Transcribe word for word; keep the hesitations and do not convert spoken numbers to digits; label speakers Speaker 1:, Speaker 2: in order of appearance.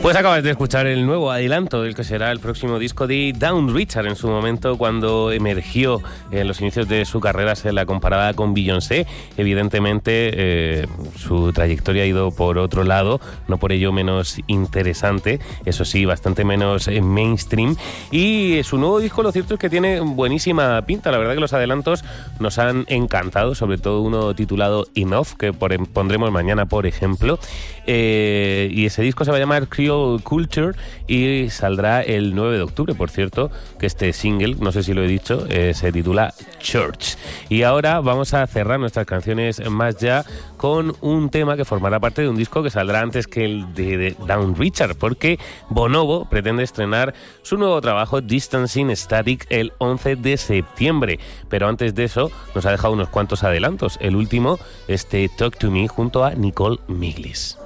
Speaker 1: Pues acabas de escuchar el nuevo adelanto del que será el próximo disco de Dawn Richard. En su momento, cuando emergió en los inicios de su carrera, se la comparaba con Beyoncé. Evidentemente, eh, su trayectoria ha ido por otro lado, no por ello menos interesante, eso sí, bastante menos eh, mainstream. Y su nuevo disco, lo cierto es que tiene buenísima pinta. La verdad que los adelantos nos han encantado, sobre todo uno titulado Enough, que por, pondremos mañana, por ejemplo. Eh, y ese disco se va a llamar Creole Culture y saldrá el nueve de octubre. Por cierto, que este single, no sé si lo he dicho, eh, se titula Church. Y ahora vamos a cerrar nuestras canciones más ya con un tema que formará parte de un disco que saldrá antes que el de, de Dawn Richard, porque Bonobo pretende estrenar su nuevo trabajo Distancing Static el once de septiembre. Pero antes de eso nos ha dejado unos cuantos adelantos. El último, este Talk to Me junto a Nicole Miglis.